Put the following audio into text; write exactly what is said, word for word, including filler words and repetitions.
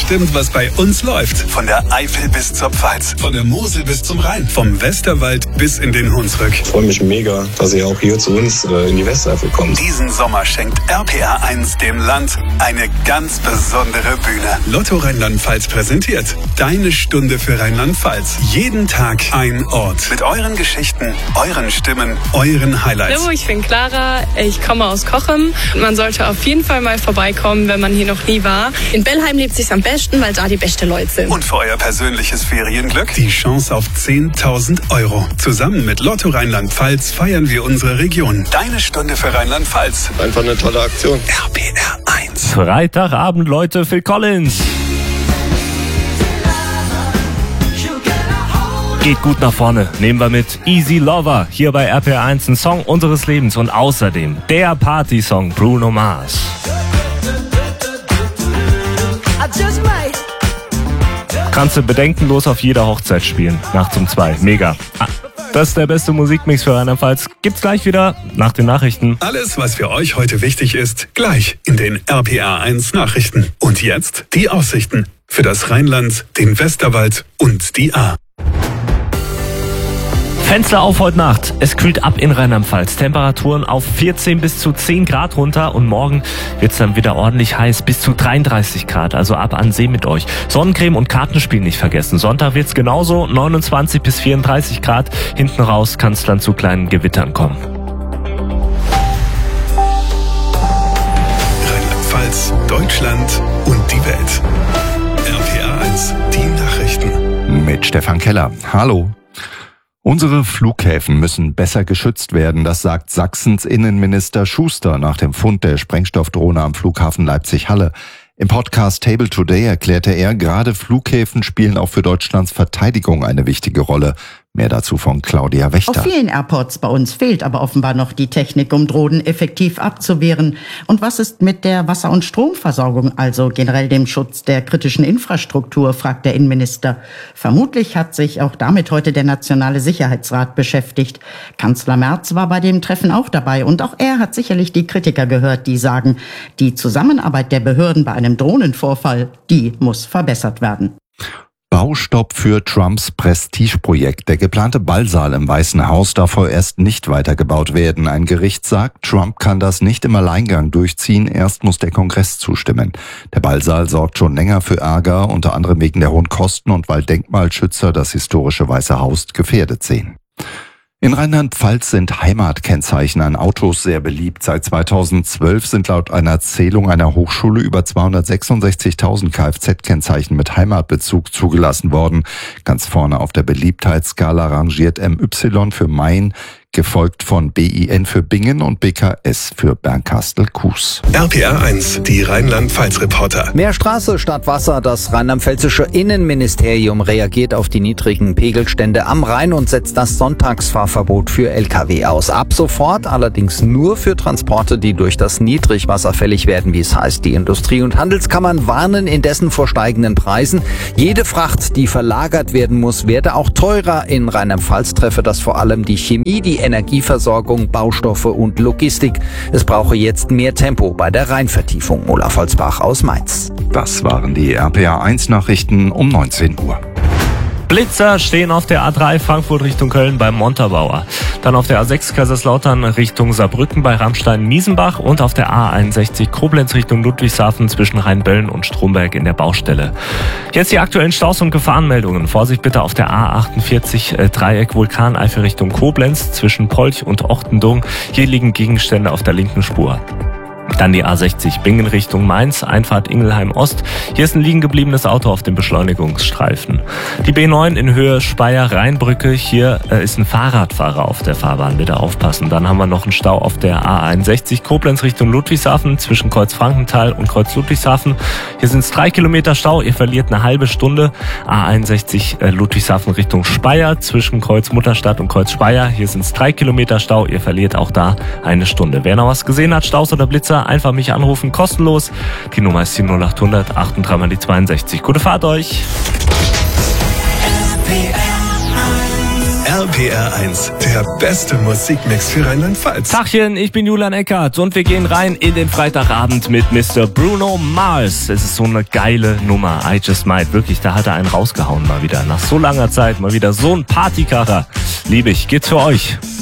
bestimmt, was bei uns läuft. Von der Eifel bis zur Pfalz, von der Mosel bis zum Rhein, vom Westerwald bis in den Hunsrück. Ich freue mich mega, dass ihr auch hier zu uns äh, in die Westeifel kommt. Diesen Sommer schenkt R P R eins dem Land eine ganz besondere Bühne. Lotto Rheinland-Pfalz präsentiert Deine Stunde für Rheinland-Pfalz. Jeden Tag ein Ort. Mit euren Geschichten, euren Stimmen, euren Highlights. Hallo, ich bin Clara, ich komme aus Cochem. Man sollte auf jeden Fall mal vorbeikommen, wenn man hier noch nie war. In Bellheim lebt sich's am besten, weil da die beste Leute sind. Und für euer persönliches Ferienglück die Chance auf zehntausend Euro. Zusammen mit Lotto Rheinland-Pfalz feiern wir unsere Region. Deine Stunde für Rheinland-Pfalz. Einfach eine tolle Aktion. R P R eins. Freitagabend, Leute, Phil Collins. Geht gut nach vorne, nehmen wir mit Easy Lover, hier bei R P R eins, ein Song unseres Lebens und außerdem der Party-Song Bruno Mars. Kannst du bedenkenlos auf jeder Hochzeit spielen, nachts um zwei, mega. Ah, das ist der beste Musikmix für Rheinland-Pfalz. Gibt's gleich wieder nach den Nachrichten. Alles, was für euch heute wichtig ist, gleich in den R P R eins Nachrichten. Und jetzt die Aussichten für das Rheinland, den Westerwald und die Ahr. Fenster auf heute Nacht. Es kühlt ab in Rheinland-Pfalz. Temperaturen auf vierzehn bis zu zehn Grad runter und morgen wird's dann wieder ordentlich heiß, bis zu dreiunddreißig Grad. Also ab an See mit euch. Sonnencreme und Kartenspiel nicht vergessen. Sonntag wird's genauso, neunundzwanzig bis vierunddreißig Grad. Hinten raus kann's dann zu kleinen Gewittern kommen. Rheinland-Pfalz, Deutschland und die Welt. R P R eins, die Nachrichten. Mit Stefan Keller. Hallo. Unsere Flughäfen müssen besser geschützt werden, das sagt Sachsens Innenminister Schuster nach dem Fund der Sprengstoffdrohne am Flughafen Leipzig-Halle. Im Podcast Table Today erklärte er, gerade Flughäfen spielen auch für Deutschlands Verteidigung eine wichtige Rolle. Mehr dazu von Claudia Wächter. Auf vielen Airports bei uns fehlt aber offenbar noch die Technik, um Drohnen effektiv abzuwehren. Und was ist mit der Wasser- und Stromversorgung, also generell dem Schutz der kritischen Infrastruktur, fragt der Innenminister. Vermutlich hat sich auch damit heute der Nationale Sicherheitsrat beschäftigt. Kanzler Merz war bei dem Treffen auch dabei und auch er hat sicherlich die Kritiker gehört, die sagen, die Zusammenarbeit der Behörden bei einem Drohnenvorfall, die muss verbessert werden. Baustopp für Trumps Prestigeprojekt. Der geplante Ballsaal im Weißen Haus darf vorerst nicht weitergebaut werden. Ein Gericht sagt, Trump kann das nicht im Alleingang durchziehen. Erst muss der Kongress zustimmen. Der Ballsaal sorgt schon länger für Ärger, unter anderem wegen der hohen Kosten und weil Denkmalschützer das historische Weiße Haus gefährdet sehen. In Rheinland-Pfalz sind Heimatkennzeichen an Autos sehr beliebt. Seit zweitausendzwölf sind laut einer Zählung einer Hochschule über zweihundertsechsundsechzigtausend Kfz-Kennzeichen mit Heimatbezug zugelassen worden. Ganz vorne auf der Beliebtheitsskala rangiert M Y für Main, gefolgt von B I N für Bingen und B K S für Bernkastel-Kues. R P R eins, die Rheinland-Pfalz-Reporter. Mehr Straße statt Wasser. Das rheinland-pfälzische Innenministerium reagiert auf die niedrigen Pegelstände am Rhein und setzt das Sonntagsfahrverbot für L K W aus. Ab sofort allerdings nur für Transporte, die durch das Niedrigwasser fällig werden, wie es heißt. Die Industrie- und Handelskammern warnen indessen vor steigenden Preisen. Jede Fracht, die verlagert werden muss, werde auch teurer. In Rheinland-Pfalz treffe das vor allem die Chemie, die Energieversorgung, Baustoffe und Logistik. Es brauche jetzt mehr Tempo bei der Rheinvertiefung. Olaf Holzbach aus Mainz. Das waren die R P R eins Nachrichten um neunzehn Uhr. Blitzer stehen auf der A drei Frankfurt Richtung Köln beim Montabaur. Dann auf der A sechs Kaiserslautern Richtung Saarbrücken bei Ramstein-Miesenbach und auf der A einundsechzig Koblenz Richtung Ludwigshafen zwischen Rheinböllen und Stromberg in der Baustelle. Jetzt die aktuellen Staus- und Gefahrenmeldungen. Vorsicht bitte auf der A achtundvierzig äh, Dreieck Vulkaneifel Richtung Koblenz zwischen Polch und Ochtendung. Hier liegen Gegenstände auf der linken Spur. Dann die A sechzig Bingen Richtung Mainz, Einfahrt Ingelheim Ost. Hier ist ein liegen gebliebenes Auto auf dem Beschleunigungsstreifen. Die B neun in Höhe Speyer-Rheinbrücke. Hier äh, ist ein Fahrradfahrer auf der Fahrbahn. Bitte aufpassen. Dann haben wir noch einen Stau auf der A einundsechzig Koblenz Richtung Ludwigshafen zwischen Kreuz Frankenthal und Kreuz Ludwigshafen. Hier sind es drei Kilometer Stau. Ihr verliert eine halbe Stunde. A einundsechzig äh, Ludwigshafen Richtung Speyer zwischen Kreuz Mutterstadt und Kreuz Speyer. Hier sind es drei Kilometer Stau. Ihr verliert auch da eine Stunde. Wer noch was gesehen hat, Staus oder Blitzer, einfach mich anrufen, kostenlos. Die Nummer ist die null achthundert achtunddreißig mal die zweiundsechzig. Gute Fahrt euch! R R P R eins, der beste Musikmix für Rheinland-Pfalz. Tachchen, ich bin Julian Eckert und wir gehen rein in den Freitagabend mit Mister Bruno Mars. Es ist so eine geile Nummer. I Just Might. Wirklich, da hat er einen rausgehauen mal wieder. Nach so langer Zeit mal wieder so ein Partykracher. Liebe ich. Geht's für euch.